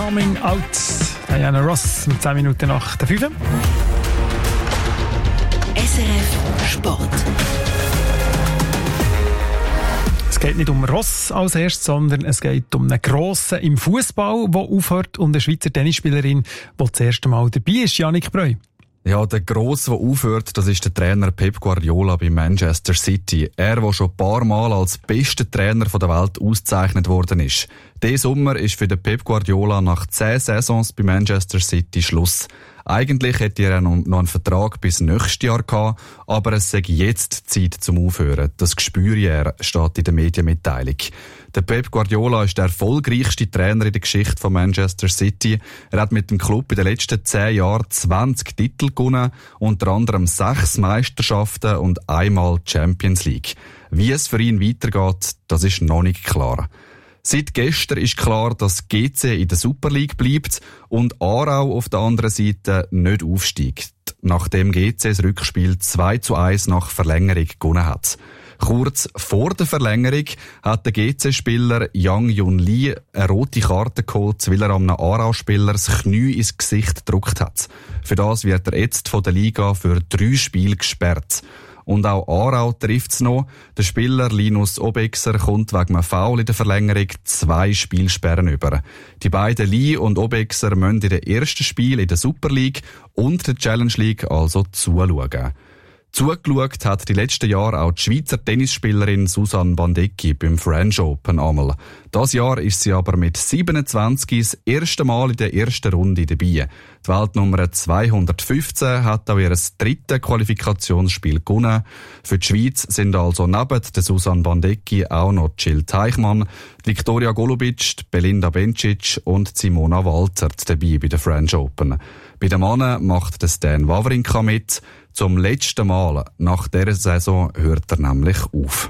Coming Out. Diana Ross mit 10 Minuten nach der 5. SRF Sport. Es geht nicht um Ross als erstes, sondern es geht um einen Grossen im Fußball, der aufhört, und eine Schweizer Tennisspielerin, die das erste Mal dabei ist, Jannik Breu. Ja, der Grosse, der aufhört, das ist der Trainer Pep Guardiola bei Manchester City. Er, der schon ein paar Mal als bester Trainer der Welt ausgezeichnet worden ist. Diesen Sommer ist für den Pep Guardiola nach 10 Saisons bei Manchester City Schluss. Eigentlich hätte er noch einen Vertrag bis nächstes Jahr gehabt, aber es sei jetzt Zeit zum Aufhören. Das spüre er, steht in der Medienmitteilung. Der Pep Guardiola ist der erfolgreichste Trainer in der Geschichte von Manchester City. Er hat mit dem Club in den letzten 10 Jahren 20 Titel gewonnen, unter anderem 6 Meisterschaften und einmal Champions League. Wie es für ihn weitergeht, das ist noch nicht klar. Seit gestern ist klar, dass GC in der Super League bleibt und Aarau auf der anderen Seite nicht aufsteigt, nachdem GC das Rückspiel 2:1 nach Verlängerung gewonnen hat. Kurz vor der Verlängerung hat der GC-Spieler Yang Yun Lee eine rote Karte geholt, weil er einem Aarau-Spieler das Knie ins Gesicht gedrückt hat. Für das wird er jetzt von der Liga für 3 Spiele gesperrt. Und auch Aarau trifft's noch. Der Spieler Linus Obexer kommt wegen einem Foul in der Verlängerung 2 Spielsperren über. Die beiden Lee und Obexer müssen in den ersten Spiel in der Super League und der Challenge League also zuschauen. Zugeschaut hat die letzten Jahre auch die Schweizer Tennisspielerin Susanne Bandecki beim French Open einmal. Das Jahr ist sie aber mit 27 das erste Mal in der ersten Runde dabei. Die Weltnummer 215 hat auch ihr drittes Qualifikationsspiel gewonnen. Für die Schweiz sind also neben der Susanne Bandecki auch noch Jill Teichmann, Viktoria Golubic, Belinda Bencic und Simona Waltert dabei bei der French Open. Bei den Männern macht der Stan Wawrinka mit. Zum letzten Mal nach dieser Saison hört er nämlich auf.